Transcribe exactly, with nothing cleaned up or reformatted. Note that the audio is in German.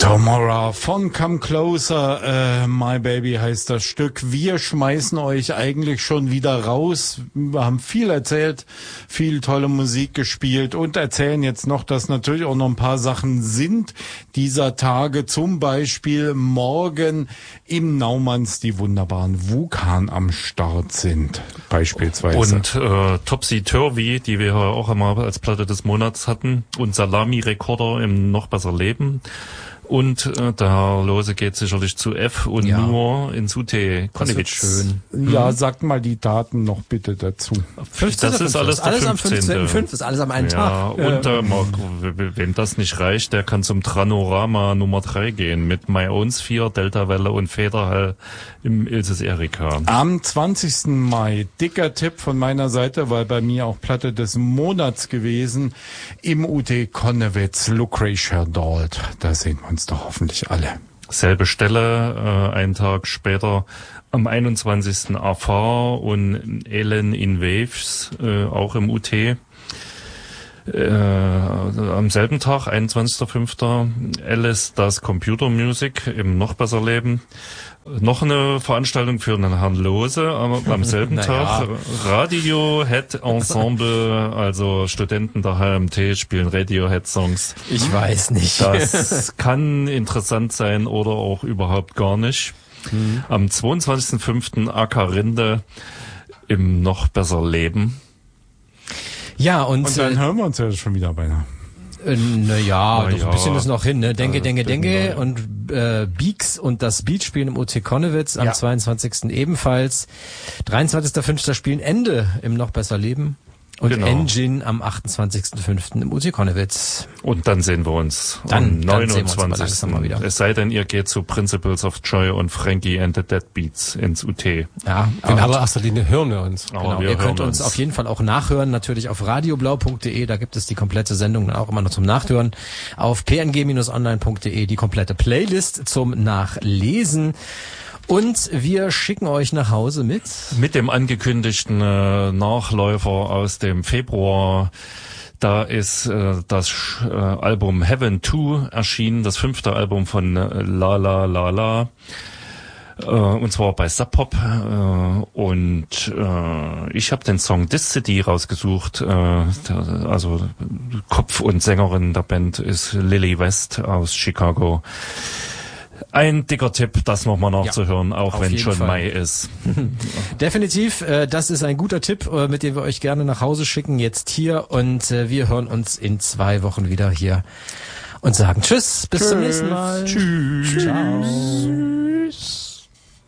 Tomorrow von Come Closer, äh, My Baby heißt das Stück. Wir schmeißen euch eigentlich schon wieder raus. Wir haben viel erzählt, viel tolle Musik gespielt und erzählen jetzt noch, dass natürlich auch noch ein paar Sachen sind dieser Tage. Zum Beispiel morgen im Naumanns die wunderbaren Wukan am Start sind, beispielsweise. Und äh, Topsy Turvy, die wir auch einmal als Platte des Monats hatten, und Salami Recorder im Noch besser Leben. Und äh, der Herr Lose geht sicherlich zu F und ja. nur ins U T Konnewitz. Schön. Ja, mhm. sagt mal die Daten noch bitte dazu. fünfzehnten Das ist alles, alles der am fünfzehnten fünften ist alles am einen ja, Tag. Und äh, wenn das nicht reicht, der kann zum Tranorama Nummer drei gehen mit My Own Sphere, Deltawelle und Federhall im Ilses Erika. Am zwanzigsten Mai, dicker Tipp von meiner Seite, weil bei mir auch Platte des Monats gewesen, im U T Konnewitz, Lucretia Dalt. Da sehen wir uns doch hoffentlich alle. Selbe Stelle, äh, einen Tag später am einundzwanzigsten A V und Ellen in Waves, äh, auch im U T. Äh, am selben Tag, einundzwanzigsten fünften Alice das Computer Music im Noch besser Leben. Noch eine Veranstaltung für den Herrn Lose am, am selben Tag. Radiohead Ensemble, also Studenten der H M T spielen Radiohead-Songs. Ich weiß nicht. Das kann interessant sein oder auch überhaupt gar nicht. Mhm. Am zweiundzwanzigsten fünften Ackerrinde im Noch besser Leben. Ja, und, und dann äh, hören wir uns ja schon wieder beinahe. Naja, Na doch ja. ein bisschen ist noch hin, ne? Denke, Ja, denke, denke. ja. Und äh, Beaks und das Beat spielen im U T Konnewitz am ja. zweiundzwanzigsten ebenfalls. dreiundzwanzigsten fünften spielen Ende im Noch besser Leben. Und Genau. Engine am achtundzwanzigsten fünften im U T Konnewitz. Und dann sehen wir uns Dann, am dann sehen wir uns aber neunundzwanzigsten langsam mal wieder. Es sei denn, ihr geht zu Principles of Joy und Frankie and the Deadbeats ins U T. Ja, in allererster Linie hören wir uns. Aber genau. wir Ihr könnt hören uns auf jeden Fall auch nachhören, natürlich auf radioblau punkt de, da gibt es die komplette Sendung dann auch immer noch zum Nachhören. Auf p n g online punkt de die komplette Playlist zum Nachlesen. Und wir schicken euch nach Hause mit... Mit dem angekündigten äh, Nachläufer aus dem Februar. Da ist äh, das äh, Album Heaven zwei erschienen, das fünfte Album von äh, La La La La. Äh, und zwar bei Sub Pop. Äh, und äh, ich habe den Song This City rausgesucht. Äh, der, also Kopf und Sängerin der Band ist Lily West aus Chicago. Ein dicker Tipp, das nochmal nachzuhören, ja, auch wenn schon Fall. Mai ist. Definitiv, äh, das ist ein guter Tipp, äh, mit dem wir euch gerne nach Hause schicken, jetzt hier. Und äh, wir hören uns in zwei Wochen wieder hier und sagen Tschüss, bis Tschüss. zum nächsten Mal. Tschüss. Ciao.